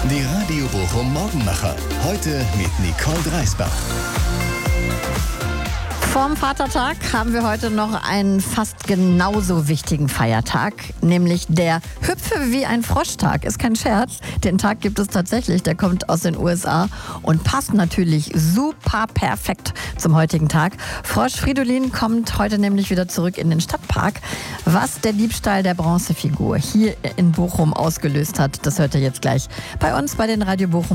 Die Radio Bochum Morgenmacher. Heute mit Nicole Dreisbach. Vorm Vatertag haben wir heute noch einen fast genauso wichtigen Feiertag, nämlich der Hüpfe wie ein Froschtag. Ist kein Scherz, den Tag gibt es tatsächlich, der kommt aus den USA und passt natürlich super perfekt zum heutigen Tag. Frosch Fridolin kommt heute nämlich wieder zurück in den Stadtpark. Was der Diebstahl der Bronzefigur hier in Bochum ausgelöst hat, das hört ihr jetzt gleich bei uns bei den Radio Bochum